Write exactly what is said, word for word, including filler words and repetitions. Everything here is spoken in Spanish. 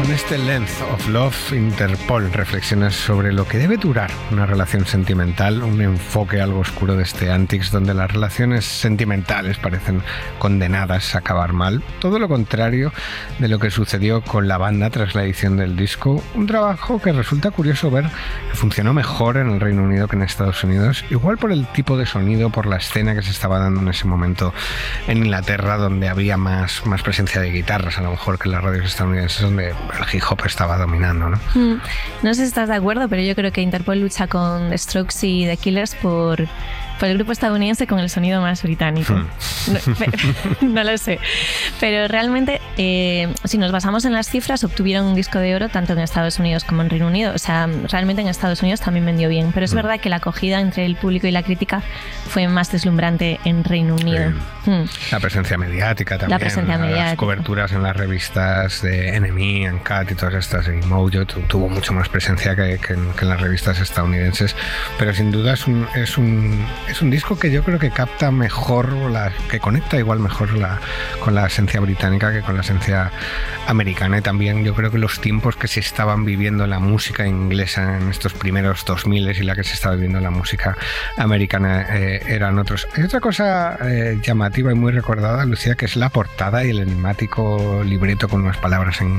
Con este Length of Love, Interpol, reflexiones sobre lo que debe durar una relación sentimental, un enfoque algo oscuro de este Antics, donde las relaciones sentimentales parecen condenadas a acabar mal. Todo lo contrario de lo que sucedió con la banda tras la edición del disco, un trabajo que resulta curioso ver que funcionó mejor en el Reino Unido que en Estados Unidos, igual por el tipo de sonido, por la escena que se estaba dando en ese momento en Inglaterra, donde había más, más presencia de guitarras, a lo mejor que en las radios estadounidenses, donde el hip hop estaba dominando, ¿no? Mm, no sé si estás de acuerdo, pero yo creo que Interpol lucha con The Strokes y The Killers por, por el grupo estadounidense con el sonido más británico. Mm. No, no lo sé. Pero realmente, eh, si nos basamos en las cifras, obtuvieron un disco de oro tanto en Estados Unidos como en Reino Unido. O sea, realmente en Estados Unidos también vendió bien. Pero es mm. verdad que la acogida entre el público y la crítica fue más deslumbrante en Reino Unido. Sí. Mm. La presencia mediática también. La presencia las mediática. coberturas en las revistas de Enemy, Uncut y todas estas, y Mojo tuvo mucho más presencia que, que, en, que en las revistas estadounidenses. Pero sin duda es un, es un, es un disco que yo creo que capta mejor, la, que conecta igual mejor la, con la esencia británica que con la esencia americana. Y también yo creo que los tiempos que se estaban viviendo en la música inglesa en estos primeros dos mil y la que se estaba viviendo en la música americana eh, eran otros. Hay otra cosa eh, llamativa y muy recordada, Lucía, que es la portada y el enigmático libreto con unas palabras en